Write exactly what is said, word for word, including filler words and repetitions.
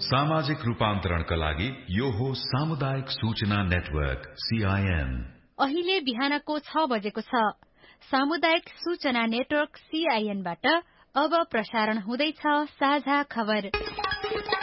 सामाजिक रूपान्तरणका लागि यो हो सामुदायिक सूचना नेटवर्क सीआईएन। अहिले बिहानको छ बजेको छ। सामुदायिक सूचना नेटवर्क सीआईएनबाट अब प्रसारण हुँदैछ साझा खबर।